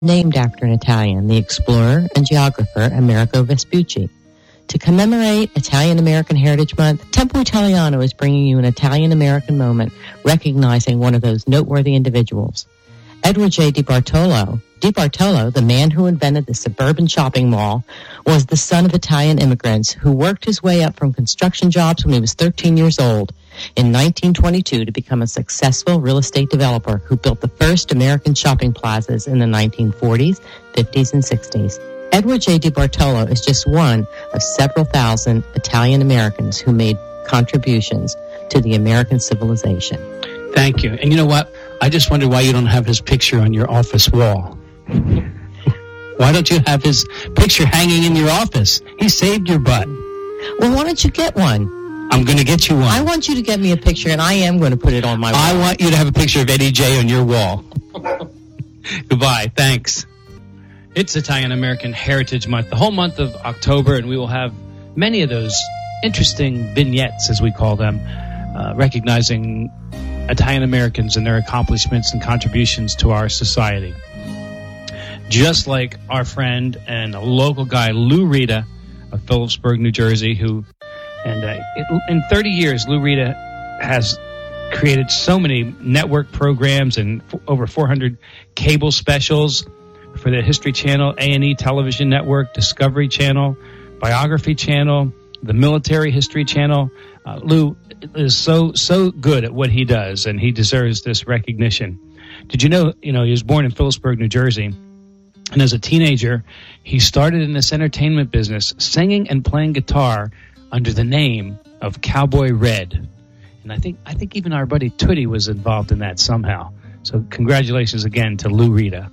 named after an Italian, the explorer and geographer Amerigo Vespucci. To commemorate Italian-American Heritage Month, Tempo Italiano is bringing you an Italian-American moment recognizing one of those noteworthy individuals. Edward J. DiBartolo, the man who invented the suburban shopping mall, was the son of Italian immigrants who worked his way up from construction jobs when he was 13 years old in 1922 to become a successful real estate developer who built the first American shopping plazas in the 1940s, 50s, and 60s. Edward J. DiBartolo is just one of several thousand Italian Americans who made contributions to the American civilization. Thank you. And you know what? I just wonder why you don't have his picture on your office wall. Why don't you have his picture hanging in your office? He saved your butt. Well, why don't you get one? I'm going to get you one. I want you to get me a picture, and I am going to put it on my wall. I want you to have a picture of Eddie J. on your wall. Goodbye. Thanks. It's Italian American Heritage Month, the whole month of October, and we will have many of those interesting vignettes, as we call them, recognizing Italian Americans and their accomplishments and contributions to our society. Just like our friend and a local guy, Lou Rita of Phillipsburg, New Jersey, in 30 years, Lou Rita has created so many network programs and over 400 cable specials for the History Channel, A&E Television Network, Discovery Channel, Biography Channel, the Military History Channel. Lou is so good at what he does, and he deserves this recognition. Did you know, he was born in Phillipsburg, New Jersey, and as a teenager, he started in this entertainment business, singing and playing guitar under the name of Cowboy Red. And I think even our buddy Tootie was involved in that somehow. So congratulations again to Lou Rita.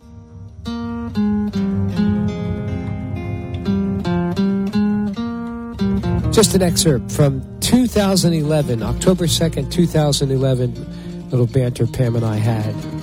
Just an excerpt from 2011, October 2nd, 2011, little banter Pam and I had.